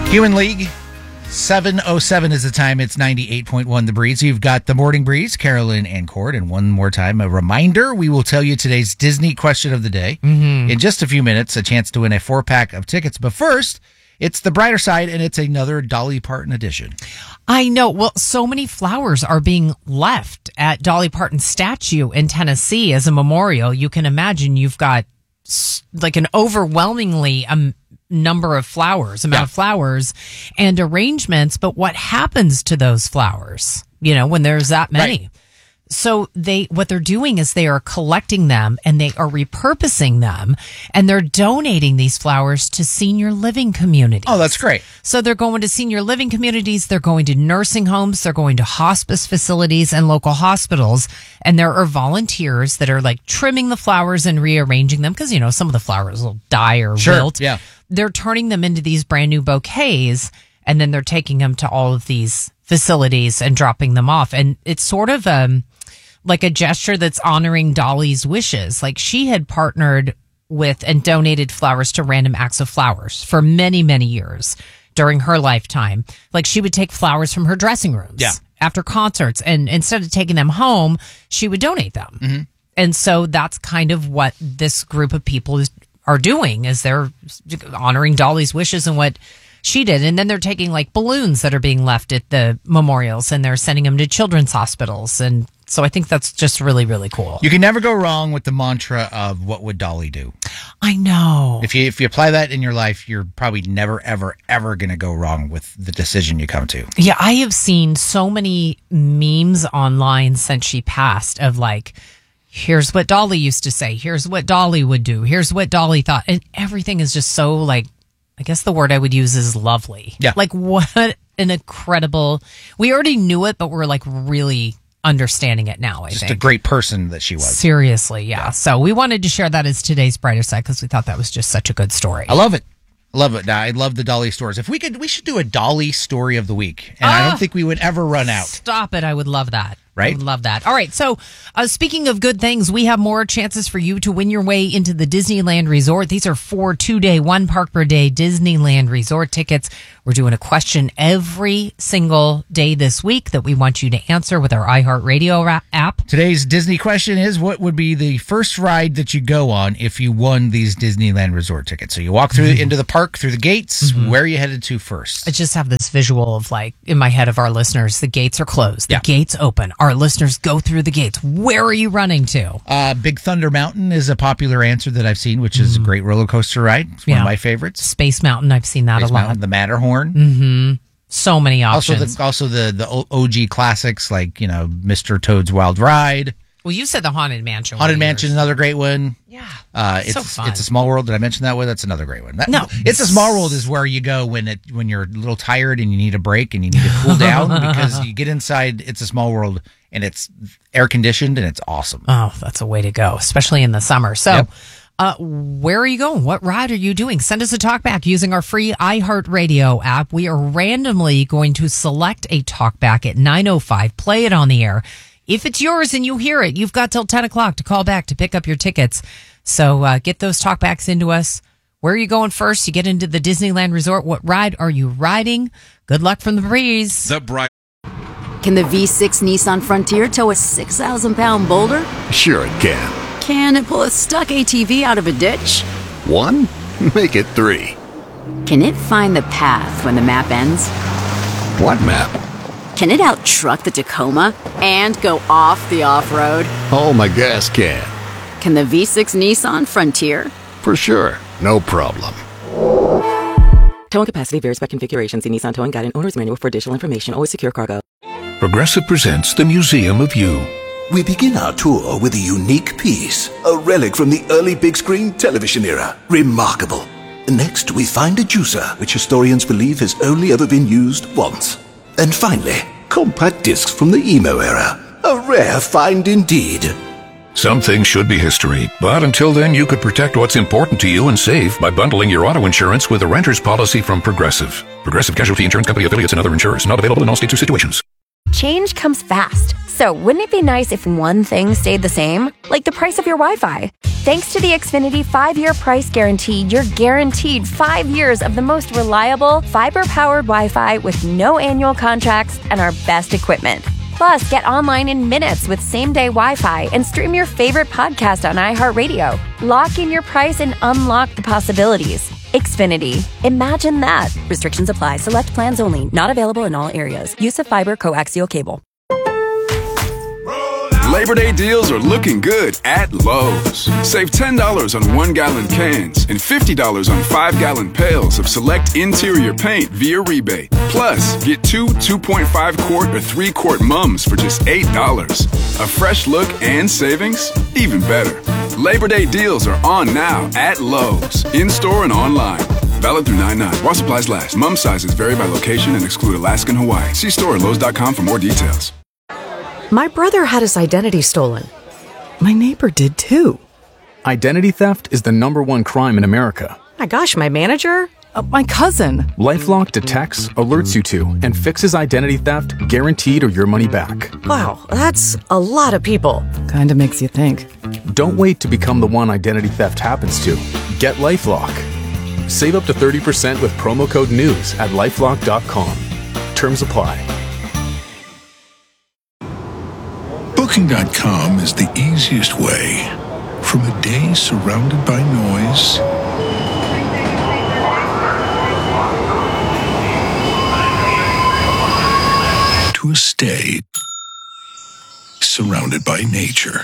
Human League, 7:07 is the time. It's 98.1 The Breeze. You've got the Morning Breeze, Carolyn and Cord. And one more time, a reminder, we will tell you today's Disney question of the day. In just a few minutes, a chance to win a 4-pack of tickets. But first, it's the brighter side, and it's another Dolly Parton edition. I know. Well, so many flowers are being left at Dolly Parton's statue in Tennessee as a memorial. You can imagine you've got like an overwhelmingly amount of flowers and arrangements. But what happens to those flowers, when there's that many? Right. So what they're doing is they are collecting them and they are repurposing them and they're donating these flowers to senior living communities. Oh, that's great. So they're going to senior living communities. They're going to nursing homes. They're going to hospice facilities and local hospitals. And there are volunteers that are like trimming the flowers and rearranging them because, some of the flowers will die or wilt. Yeah. They're turning them into these brand new bouquets and then they're taking them to all of these facilities and dropping them off. And it's sort of like a gesture that's honoring Dolly's wishes. Like she had partnered with and donated flowers to Random Acts of Flowers for many, many years during her lifetime. Like she would take flowers from her dressing rooms after concerts, and instead of taking them home, she would donate them. Mm-hmm. And so that's kind of what this group of people are doing, is they're honoring Dolly's wishes and what she did. And then they're taking like balloons that are being left at the memorials and they're sending them to children's hospitals. And so I think that's just really, really cool. You can never go wrong with the mantra of what would Dolly do. I know. If you apply that in your life, you're probably never, ever, ever going to go wrong with the decision you come to. Yeah, I have seen so many memes online since she passed of like, here's what Dolly used to say. Here's what Dolly would do. Here's what Dolly thought. And everything is just so like, I guess the word I would use is lovely. Yeah. Like what an incredible, we already knew it, but we're like really understanding it now, I think. Just a great person that she was. Seriously, yeah. So we wanted to share that as today's brighter side because we thought that was just such a good story. I love it. I love it. Now, I love the Dolly stories. If we should do a Dolly story of the week. And I don't think we would ever run out. Stop it. I would love that. Right? I would love that. All right. So speaking of good things, we have more chances for you to win your way into the Disneyland Resort. These are 4 2-day, 1 park per day Disneyland Resort tickets. We're doing a question every single day this week that we want you to answer with our iHeartRadio app. Today's Disney question is, what would be the first ride that you go on if you won these Disneyland Resort tickets? So you walk through into the park, through the gates. Where are you headed to first? I just have this visual of like in my head of our listeners, the gates are closed, the gates open. Our listeners go through the gates. Where are you running to? Big Thunder Mountain is a popular answer that I've seen, which is a great roller coaster ride. It's one of my favorites. Space Mountain, I've seen that Space a lot. Mountain, the Matterhorn. So many options. Also the OG classics like, Mr. Toad's Wild Ride. Well, you said the Haunted Mansion. Haunted Mansion, another great one. Yeah. It's so fun. It's a Small World. Did I mention that one? That's another great one. No. It's a Small World is where you go when you're a little tired and you need a break and you need to cool down because you get inside It's a Small World and it's air conditioned and it's awesome. Oh, that's a way to go, especially in the summer. So, where are you going? What ride are you doing? Send us a talkback using our free iHeartRadio app. We are randomly going to select a talkback at 9:05, play it on the air. If it's yours and you hear it, you've got till 10 o'clock to call back to pick up your tickets. So get those talkbacks into us. Where are you going first? You get into the Disneyland Resort. What ride are you riding? Good luck from the breeze. Can the V6 Nissan Frontier tow a 6,000-pound boulder? Sure it can. Can it pull a stuck ATV out of a ditch? 1? Make it 3. Can it find the path when the map ends? What map? Can it out-truck the Tacoma and go off the off-road? Oh, my gas can. Can the V6 Nissan Frontier? For sure. No problem. Towing capacity varies by configuration. See Nissan Towing Guide and Owner's Manual for additional information. Always secure cargo. Progressive presents the Museum of You. We begin our tour with a unique piece, a relic from the early big screen television era. Remarkable. Next, we find a juicer, which historians believe has only ever been used once. And finally, compact discs from the emo era. A rare find indeed. Some things should be history, but until then you could protect what's important to you and save by bundling your auto insurance with a renter's policy from Progressive. Progressive Casualty Insurance Company affiliates and other insurers. Not available in all states or situations. Change comes fast. So, wouldn't it be nice if one thing stayed the same? Like the price of your Wi-Fi. Thanks to the Xfinity 5-year price guarantee, you're guaranteed 5 years of the most reliable, fiber-powered Wi-Fi with no annual contracts and our best equipment. Plus, get online in minutes with same-day Wi-Fi and stream your favorite podcast on iHeartRadio. Lock in your price and unlock the possibilities. Xfinity. Imagine that. Restrictions apply. Select plans only. Not available in all areas. Use of fiber coaxial cable. Labor Day deals are looking good at Lowe's. Save $10 on 1-gallon cans and $50 on 5-gallon pails of select interior paint via rebate. Plus, get 2 2.5-quart or 3-quart mums for just $8. A fresh look and savings? Even better. Labor Day deals are on now at Lowe's, in-store and online. Valid through 9/9. While supplies last. Mum sizes vary by location and exclude Alaska and Hawaii. See store at Lowe's.com for more details. My brother had his identity stolen. My neighbor did too. Identity theft is the #1 crime in America. My gosh, my manager? My cousin. LifeLock detects, alerts you to, and fixes identity theft guaranteed or your money back. Wow, that's a lot of people. Kinda makes you think. Don't wait to become the one identity theft happens to. Get LifeLock. Save up to 30% with promo code NEWS at LifeLock.com. Terms apply. Booking.com is the easiest way. From a day surrounded by noise to a stay surrounded by nature.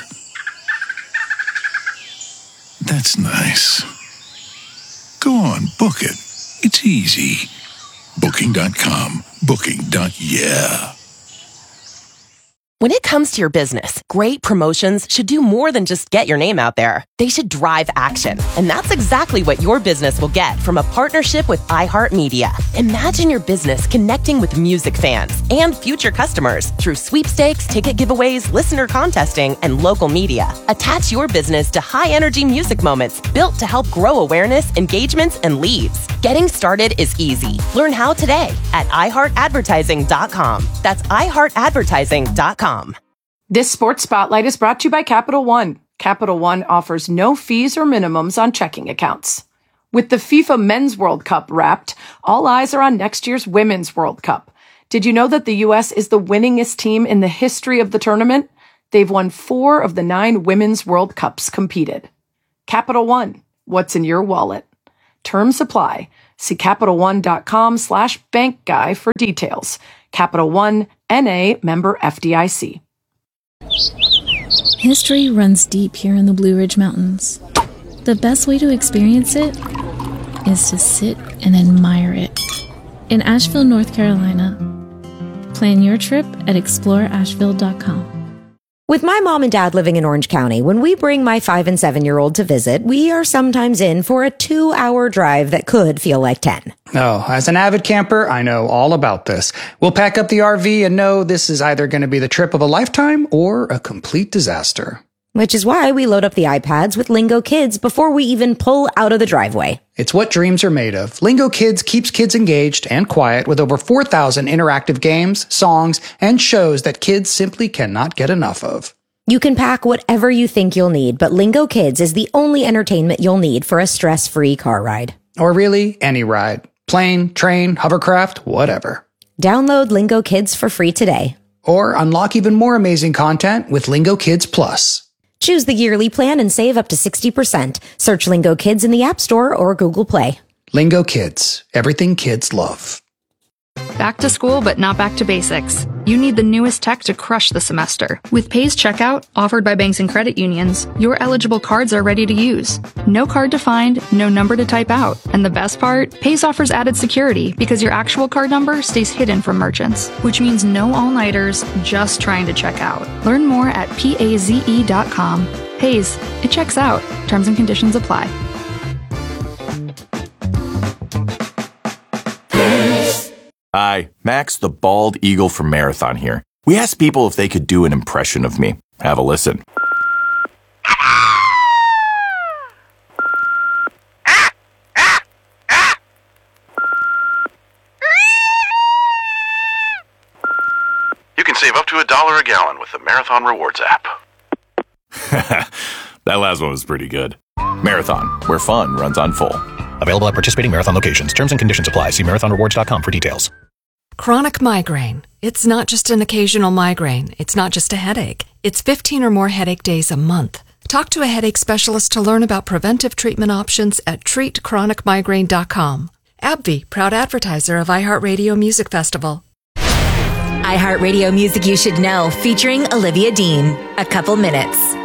That's nice. Go on, book it. It's easy. Booking.com. Booking.yeah. When it comes to your business, great promotions should do more than just get your name out there. They should drive action. And that's exactly what your business will get from a partnership with iHeartMedia. Imagine your business connecting with music fans and future customers through sweepstakes, ticket giveaways, listener contesting, and local media. Attach your business to high-energy music moments built to help grow awareness, engagements, and leads. Getting started is easy. Learn how today at iHeartAdvertising.com. That's iHeartAdvertising.com. This Sports Spotlight is brought to you by Capital One. Capital One offers no fees or minimums on checking accounts. With the FIFA Men's World Cup wrapped, all eyes are on next year's Women's World Cup. Did you know that the U.S. is the winningest team in the history of the tournament? They've won 4 of the 9 Women's World Cups competed. Capital One, what's in your wallet? Terms apply. See CapitalOne.com/bankguy for details. Capital One, N.A., member FDIC. History runs deep here in the Blue Ridge Mountains. The best way to experience it is to sit and admire it. In Asheville, North Carolina. Plan your trip at exploreasheville.com. With my mom and dad living in Orange County, when we bring my 5 and 7-year-old to visit, we are sometimes in for a 2-hour drive that could feel like 10. Oh, as an avid camper, I know all about this. We'll pack up the RV and know this is either going to be the trip of a lifetime or a complete disaster. Which is why we load up the iPads with Lingo Kids before we even pull out of the driveway. It's what dreams are made of. Lingo Kids keeps kids engaged and quiet with over 4,000 interactive games, songs, and shows that kids simply cannot get enough of. You can pack whatever you think you'll need, but Lingo Kids is the only entertainment you'll need for a stress-free car ride. Or really, any ride. Plane, train, hovercraft, whatever. Download Lingo Kids for free today. Or unlock even more amazing content with Lingo Kids Plus. Choose the yearly plan and save up to 60%. Search Lingo Kids in the App Store or Google Play. Lingo Kids. Everything kids love. Back to school, but not back to basics. You need the newest tech to crush the semester. With Pays Checkout, offered by banks and credit unions, your eligible cards are ready to use. No card to find, no number to type out. And the best part? Pays offers added security because your actual card number stays hidden from merchants, which means no all-nighters just trying to check out. Learn more at PAZE.com. Pays, it checks out. Terms and conditions apply. Hi, Max the Bald Eagle from Marathon here. We asked people if they could do an impression of me. Have a listen. You can save Save up to $1 a gallon with the Marathon Rewards app. That last one was pretty good. Marathon, where fun runs on full. Available at participating Marathon locations. Terms and conditions apply. See marathonrewards.com for details. Chronic migraine. It's not just an occasional migraine. It's not just a headache. It's 15 or more headache days a month. Talk to a headache specialist to learn about preventive treatment options at treatchronicmigraine.com. AbbVie, proud advertiser of iHeartRadio Music Festival. iHeartRadio Music You Should Know, featuring Olivia Dean. A Couple Minutes.